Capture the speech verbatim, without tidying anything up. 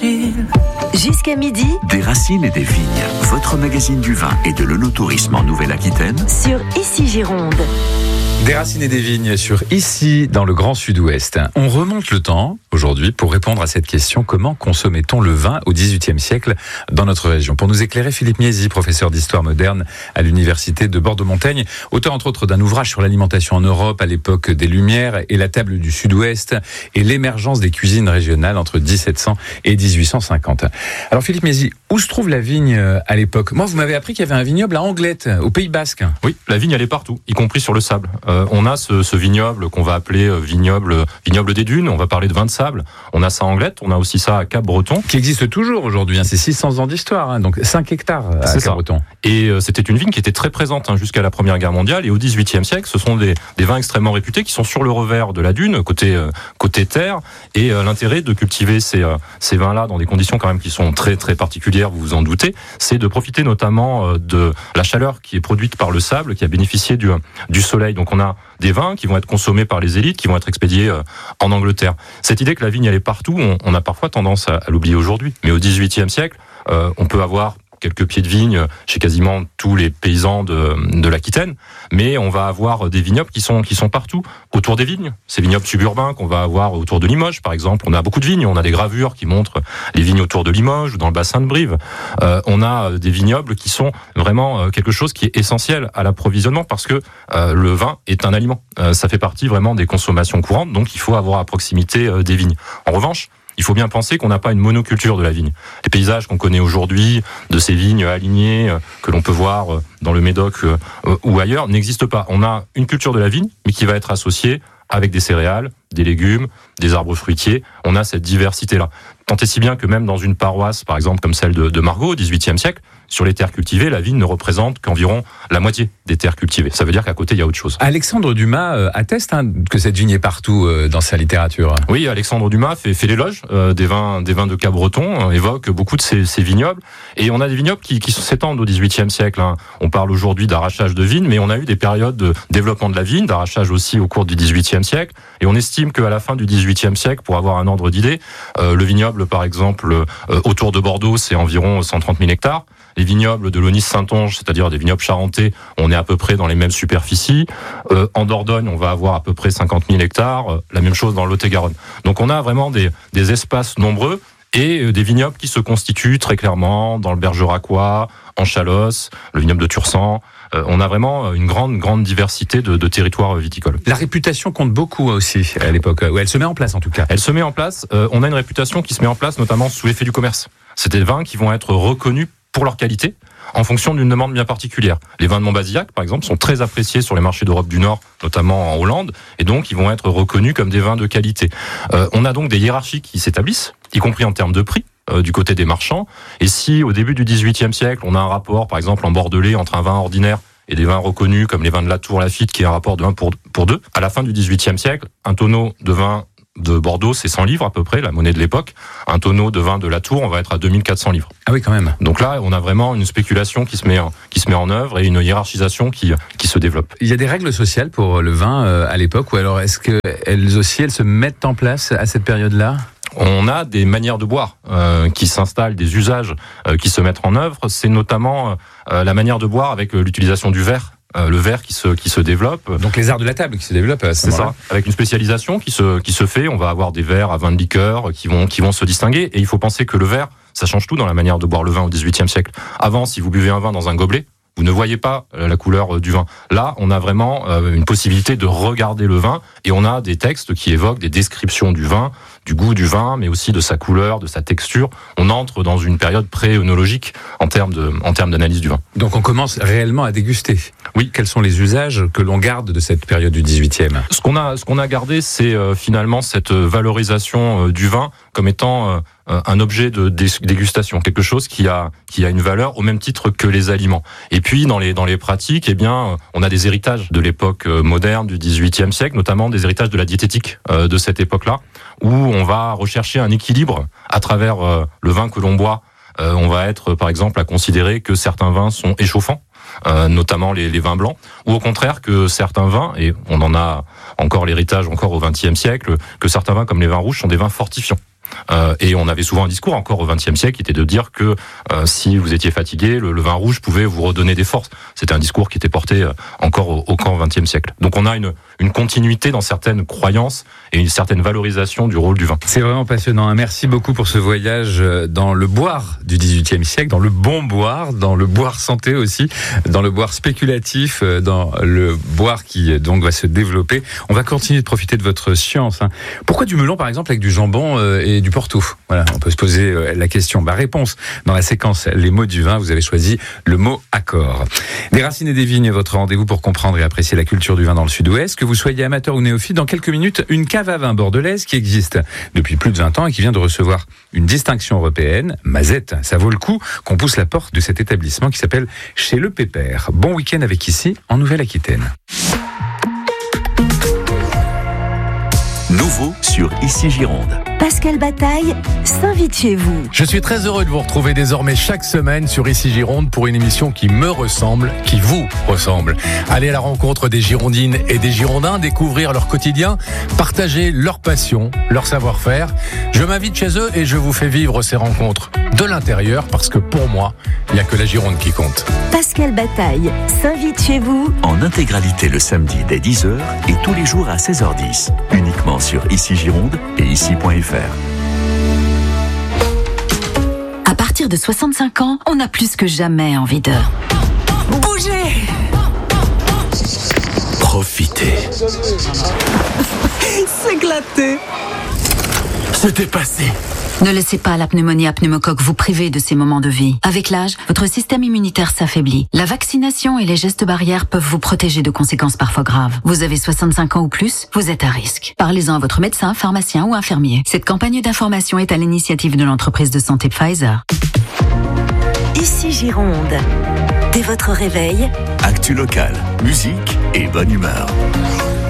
Jusqu'à midi, Des racines et des vignes, votre magazine du vin et de l'œnotourisme en Nouvelle-Aquitaine sur Ici Gironde. Des racines et des vignes sur Ici, dans le Grand Sud-Ouest. On remonte le temps aujourd'hui pour répondre à cette question: comment consommait-on le vin au dix-huitième siècle dans notre région? Pour nous éclairer, Philippe Miesi, professeur d'histoire moderne à l'université de Bordeaux-Montaigne, auteur entre autres d'un ouvrage sur l'alimentation en Europe à l'époque des Lumières et la table du Sud-Ouest et l'émergence des cuisines régionales entre dix-sept cents et dix-huit cent cinquante. Alors Philippe Miesi, où se trouve la vigne à l'époque? Moi, vous m'avez appris qu'il y avait un vignoble à Anglette, au Pays Basque. Oui, la vigne elle est partout, y compris sur le sable. Euh, on a ce, ce vignoble qu'on va appeler euh, vignoble, vignoble des dunes, on va parler de vin de sable. On a ça à Anglette, on a aussi ça à Cap-Breton. Qui existe toujours aujourd'hui, hein. C'est six cents ans d'histoire, hein. Donc cinq hectares à C'est Cap-Breton. Ça. Et euh, c'était une vigne qui était très présente hein, jusqu'à la Première Guerre mondiale. Et au dix-huitième siècle, ce sont des, des vins extrêmement réputés qui sont sur le revers de la dune, côté, euh, côté terre. Et euh, l'intérêt de cultiver ces, euh, ces vins-là dans des conditions quand même qui sont très très particulières, vous vous en doutez, c'est de profiter notamment euh, de la chaleur qui est produite par le sable, qui a bénéficié du, du soleil. Donc on a des vins qui vont être consommés par les élites, qui vont être expédiés euh, en Angleterre. Cette idée que la vigne elle est partout, on, on a parfois tendance à, à l'oublier aujourd'hui. Mais au dix-huitième siècle, euh, on peut avoir quelques pieds de vigne chez quasiment tous les paysans de, de l'Aquitaine, mais on va avoir des vignobles qui sont, qui sont partout autour des vignes. Ces vignobles suburbains qu'on va avoir autour de Limoges, par exemple, on a beaucoup de vignes, on a des gravures qui montrent les vignes autour de Limoges ou dans le bassin de Brive. Euh, on a des vignobles qui sont vraiment quelque chose qui est essentiel à l'approvisionnement parce que euh, le vin est un aliment. Euh, ça fait partie vraiment des consommations courantes, donc il faut avoir à proximité euh, des vignes. En revanche, il faut bien penser qu'on n'a pas une monoculture de la vigne. Les paysages qu'on connaît aujourd'hui, de ces vignes alignées, euh, que l'on peut voir euh, dans le Médoc euh, euh, ou ailleurs, n'existent pas. On a une culture de la vigne, mais qui va être associée avec des céréales, des légumes, des arbres fruitiers. On a cette diversité-là. Tant et si bien que même dans une paroisse, par exemple comme celle de, de Margaux, au dix-huitième siècle, sur les terres cultivées, la vigne ne représente qu'environ la moitié des terres cultivées. Ça veut dire qu'à côté, il y a autre chose. Alexandre Dumas euh, atteste hein, que cette vigne est partout euh, dans sa littérature. Oui, Alexandre Dumas fait, fait l'éloge euh, des vins, des vins de Cap-Breton, euh, évoque beaucoup de ces, ces vignobles. Et on a des vignobles qui, qui s'étendent au dix-huitième siècle. Hein. On parle aujourd'hui d'arrachage de vignes, mais on a eu des périodes de développement de la vigne, d'arrachage aussi au cours du dix-huitième siècle. Et on estime qu'à la fin du dix-huitième siècle, pour avoir un ordre d'idée, euh, le vignoble, par exemple, euh, autour de Bordeaux, c'est environ cent trente mille hectares. Les vignobles de l'Aunis-Saintonge, c'est-à-dire des vignobles charentais, on est à peu près dans les mêmes superficies. Euh, en Dordogne, on va avoir à peu près cinquante mille hectares. Euh, la même chose dans le Lot-et-Garonne. Donc on a vraiment des, des espaces nombreux et euh, des vignobles qui se constituent très clairement dans le Bergeracois, en Chalosse, le vignoble de Tursan. Euh, on a vraiment une grande, grande diversité de, de territoires viticoles. La réputation compte beaucoup aussi à l'époque, où elle se met en place en tout cas. Elle se met en place. Euh, on a une réputation qui se met en place notamment sous l'effet du commerce. C'est des vins qui vont être reconnus pour leur qualité, en fonction d'une demande bien particulière. Les vins de Montbazillac, par exemple, sont très appréciés sur les marchés d'Europe du Nord, notamment en Hollande, et donc ils vont être reconnus comme des vins de qualité. Euh, on a donc des hiérarchies qui s'établissent, y compris en termes de prix, euh, du côté des marchands. Et si, au début du dix-huitième siècle, on a un rapport, par exemple, en Bordelais, entre un vin ordinaire et des vins reconnus, comme les vins de la Tour Lafite, qui est un rapport de un pour deux, à la fin du dix-huitième siècle, un tonneau de vin de Bordeaux, c'est cent livres à peu près, la monnaie de l'époque. Un tonneau de vin de la Tour, on va être à deux mille quatre cents livres. Ah oui, quand même. Donc là, on a vraiment une spéculation qui se met en, qui se met en œuvre et une hiérarchisation qui, qui se développe. Il y a des règles sociales pour le vin euh, à l'époque, ou alors est-ce qu'elles aussi, elles se mettent en place à cette période-là ? On a des manières de boire euh, qui s'installent, des usages euh, qui se mettent en œuvre. C'est notamment euh, la manière de boire avec euh, l'utilisation du verre. Euh, le verre qui se qui se développe. Donc les arts de la table qui se développent à ce C'est moment-là. ça, avec une spécialisation qui se qui se fait. On va avoir des verres à vin de liqueur qui vont qui vont se distinguer. Et il faut penser que le verre, ça change tout dans la manière de boire le vin au dix-huitième siècle. Avant, si vous buvez un vin dans un gobelet, vous ne voyez pas la couleur du vin. Là, on a vraiment une possibilité de regarder le vin et on a des textes qui évoquent des descriptions du vin, du goût du vin, mais aussi de sa couleur, de sa texture. On entre dans une période pré-œnologique en termes de, en termes d'analyse du vin. Donc on commence réellement à déguster. Oui. Quels sont les usages que l'on garde de cette période du dix-huitième ? Ce qu'on a, ce qu'on a gardé, c'est euh, finalement cette valorisation euh, du vin comme étant euh, un objet de dégustation, quelque chose qui a qui a une valeur au même titre que les aliments. Et puis dans les dans les pratiques, eh bien, on a des héritages de l'époque moderne du dix-huitième siècle, notamment des héritages de la diététique euh, de cette époque-là, où on va rechercher un équilibre à travers euh, le vin que l'on boit. Euh, on va être par exemple à considérer que certains vins sont échauffants, euh, notamment les, les vins blancs, ou au contraire que certains vins, et on en a encore l'héritage encore au vingtième siècle, que certains vins comme les vins rouges sont des vins fortifiants. Euh, et on avait souvent un discours encore au vingtième siècle qui était de dire que euh, si vous étiez fatigué, le, le vin rouge pouvait vous redonner des forces. C'était un discours qui était porté euh, encore au, au camp vingtième siècle. Donc on a une, une continuité dans certaines croyances et une certaine valorisation du rôle du vin. C'est vraiment passionnant. Merci beaucoup pour ce voyage dans le boire du dix-huitième siècle, dans le bon boire, dans le boire santé aussi, dans le boire spéculatif, dans le boire qui donc va se développer. On va continuer de profiter de votre science. Pourquoi du melon par exemple avec du jambon et du Porto? Voilà, on peut se poser la question. Bah, réponse dans la séquence Les mots du vin. Vous avez choisi le mot accord. Des racines et des vignes, votre rendez-vous pour comprendre et apprécier la culture du vin dans le Sud-Ouest. Que vous soyez amateur ou néophyte, dans quelques minutes, une cave à vin bordelaise qui existe depuis plus de vingt ans et qui vient de recevoir une distinction européenne, Mazette. Ça vaut le coup qu'on pousse la porte de cet établissement qui s'appelle Chez Le Pépère. Bon week-end avec Ici, en Nouvelle-Aquitaine. Nouveau sur Ici Gironde. Pascal Bataille s'invite chez vous. Je suis très heureux de vous retrouver désormais chaque semaine sur Ici Gironde pour une émission qui me ressemble, qui vous ressemble. Aller à la rencontre des Girondines et des Girondins, découvrir leur quotidien, partager leur passion, leur savoir-faire. Je m'invite chez eux et je vous fais vivre ces rencontres de l'intérieur parce que pour moi, il n'y a que la Gironde qui compte. Pascal Bataille s'invite chez vous En intégralité le samedi dès dix heures et tous les jours à seize heures dix. Uniquement sur Ici Gironde et ici point f r. À partir de soixante-cinq ans, on a plus que jamais envie de bouger, Profitez. s'éclater, Se dépasser. Ne laissez pas la pneumonie à pneumocoque vous priver de ces moments de vie. Avec l'âge, votre système immunitaire s'affaiblit. La vaccination et les gestes barrières peuvent vous protéger de conséquences parfois graves. Vous avez soixante-cinq ans ou plus, vous êtes à risque. Parlez-en à votre médecin, pharmacien ou infirmier. Cette campagne d'information est à l'initiative de l'entreprise de santé Pfizer. Ici Gironde. Dès votre réveil, Actu locale, musique et bonne humeur.